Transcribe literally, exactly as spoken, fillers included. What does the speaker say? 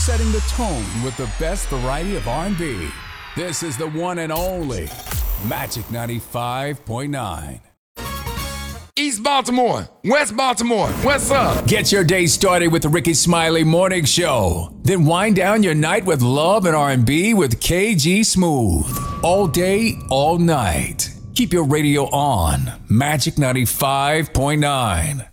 setting the tone with the best variety of R and B. This is the one and only Magic ninety-five point nine. East Baltimore, West Baltimore, what's up? Get your day started with the Ricky Smiley Morning Show. Then wind down your night with love and R and B with K G Smooth. All day, all night. Keep your radio on. Magic ninety-five point nine.